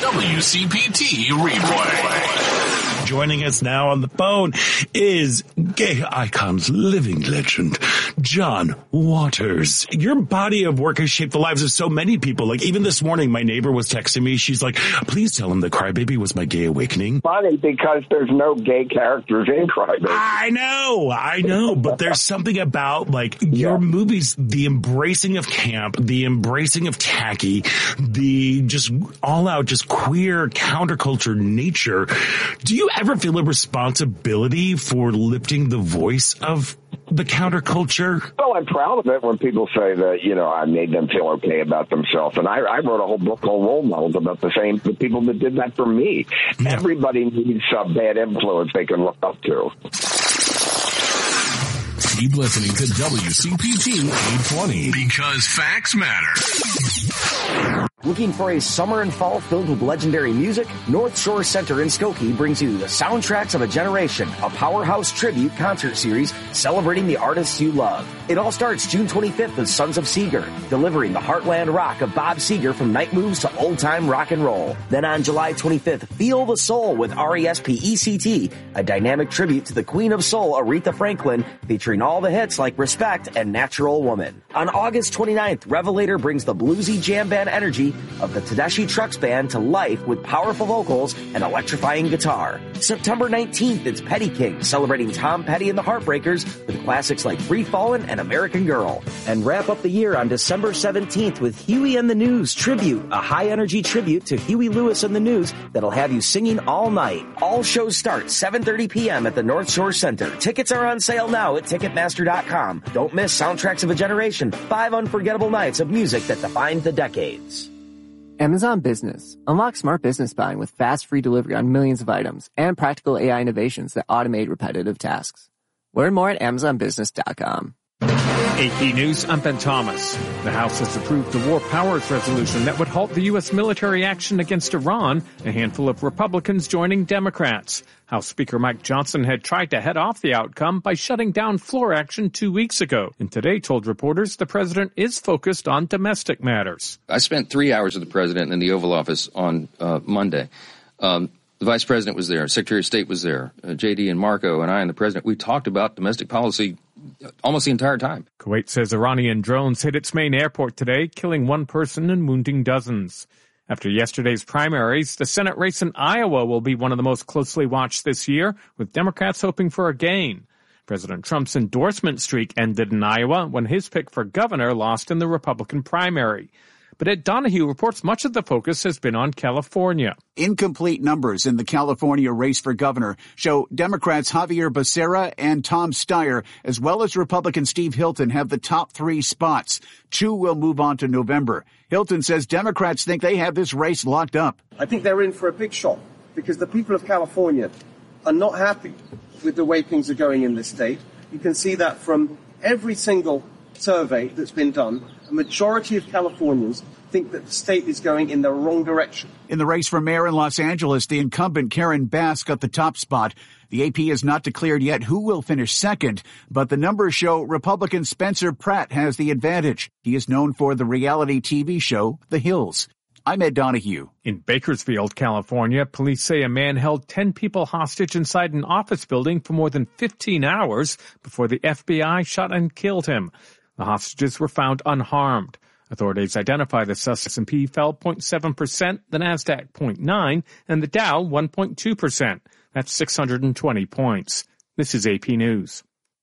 WCPT replay. Joining us now on the phone is gay icons living legend, John Waters. Your body of work has shaped the lives of so many people. Like even this morning, my neighbor was texting me. She's like, please tell him that Crybaby was my gay awakening. Funny because there's no gay characters in Crybaby. I know. But there's something about like your movies, the embracing of camp, the embracing of tacky, the just all out, just queer counterculture nature. Do you ever feel a responsibility for lifting the voice of the counterculture? Well, I'm proud of it when people say that, I made them feel okay about themselves. And I wrote a whole book called Role Models about the people that did that for me. Yeah. Everybody needs some bad influence they can look up to. Keep listening to WCPT 820 because facts matter. Looking for a summer and fall filled with legendary music? North Shore Center in Skokie brings you the Soundtracks of a Generation, a powerhouse tribute concert series celebrating the artists you love. It all starts June 25th with Sons of Seeger, delivering the heartland rock of Bob Seger from night moves to old-time rock and roll. Then on July 25th, Feel the Soul with RESPECT, a dynamic tribute to the Queen of Soul, Aretha Franklin, featuring all the hits like Respect and Natural Woman. On August 29th, Revelator brings the bluesy jam band energy of the Tedeschi Trucks Band to life with powerful vocals and electrifying guitar. September 19th, it's Petty King, celebrating Tom Petty and the Heartbreakers with classics like Free Fallin' and American Girl. And wrap up the year on December 17th with Huey and the News Tribute, a high-energy tribute to Huey Lewis and the News that'll have you singing all night. All shows start 7:30 p.m. at the North Shore Center. Tickets are on sale now at Ticketmaster.com. Don't miss Soundtracks of a Generation, 5 unforgettable nights of music that defined the decades. Amazon Business. Unlock smart business buying with fast, free delivery on millions of items and practical AI innovations that automate repetitive tasks. Learn more at AmazonBusiness.com. AP News, I'm Ben Thomas. The House has approved the War Powers Resolution that would halt the U.S. military action against Iran, a handful of Republicans joining Democrats. House Speaker Mike Johnson had tried to head off the outcome by shutting down floor action 2 weeks ago, and today told reporters the president is focused on domestic matters. I spent 3 hours with the president in the Oval Office on Monday. The vice president was there, Secretary of State was there, J.D. and Marco and I and the president. We talked about domestic policy almost the entire time. Kuwait says Iranian drones hit its main airport today, killing one person and wounding dozens. After yesterday's primaries, the Senate race in Iowa will be one of the most closely watched this year, with Democrats hoping for a gain. President Trump's endorsement streak ended in Iowa when his pick for governor lost in the Republican primary. But Ed Donahue reports much of the focus has been on California. Incomplete numbers in the California race for governor show Democrats Javier Becerra and Tom Steyer, as well as Republican Steve Hilton, have the top 3 spots. 2 will move on to November. Hilton says Democrats think they have this race locked up. I think they're in for a big shock because the people of California are not happy with the way things are going in this state. You can see that from every single survey that's been done. A majority of Californians think that the state is going in the wrong direction. In the race for mayor in Los Angeles, the incumbent Karen Bass got the top spot. The AP has not declared yet who will finish second, but the numbers show Republican Spencer Pratt has the advantage. He is known for the reality TV show The Hills. I'm Ed Donahue. In Bakersfield, California, police say a man held 10 people hostage inside an office building for more than 15 hours before the FBI shot and killed him. The hostages were found unharmed. Authorities identify the S&P fell 0.7%, the NASDAQ 0.9%, and the Dow 1.2%. That's 620 points. This is AP News.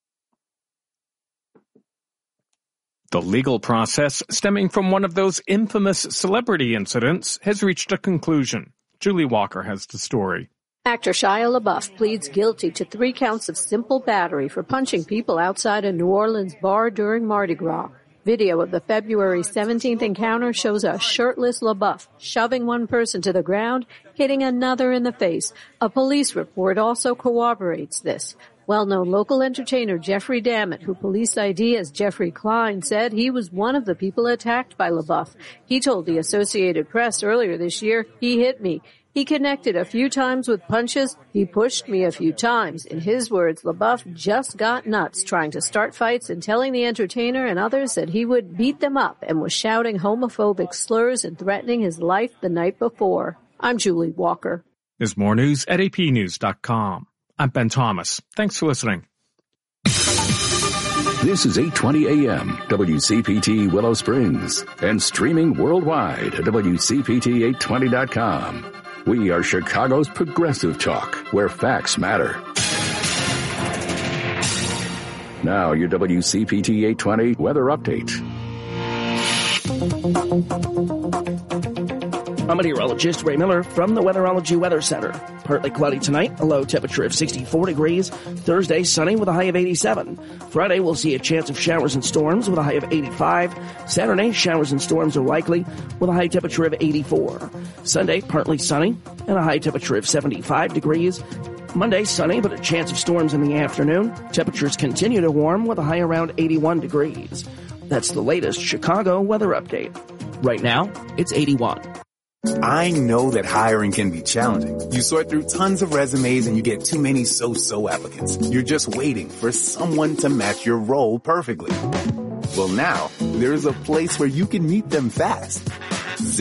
The legal process stemming from one of those infamous celebrity incidents has reached a conclusion. Julie Walker has the story. Actor Shia LaBeouf pleads guilty to 3 counts of simple battery for punching people outside a New Orleans bar during Mardi Gras. Video of the February 17th encounter shows a shirtless LaBeouf shoving one person to the ground, hitting another in the face. A police report also corroborates this. Well-known local entertainer Jeffrey Dammit, who police ID as Jeffrey Klein, said he was one of the people attacked by LaBeouf. He told the Associated Press earlier this year, "He hit me. He connected a few times with punches. He pushed me a few times." In his words, LaBeouf just got nuts trying to start fights and telling the entertainer and others that he would beat them up and was shouting homophobic slurs and threatening his life the night before. I'm Julie Walker. There's more news at apnews.com. I'm Ben Thomas. Thanks for listening. This is 820 AM, WCPT Willow Springs, and streaming worldwide at WCPT820.com. We are Chicago's progressive talk, where facts matter. Now, your WCPT 820 weather update. I'm meteorologist Ray Miller from the Weatherology Weather Center. Partly cloudy tonight, a low temperature of 64 degrees. Thursday, sunny with a high of 87. Friday, we'll see a chance of showers and storms with a high of 85. Saturday, showers and storms are likely with a high temperature of 84. Sunday, partly sunny and a high temperature of 75 degrees. Monday, sunny, but a chance of storms in the afternoon. Temperatures continue to warm with a high around 81 degrees. That's the latest Chicago weather update. Right now, it's 81. I know that hiring can be challenging. You sort through tons of resumes and you get too many so-so applicants. You're just waiting for someone to match your role perfectly. Well, now, there's a place where you can meet them fast.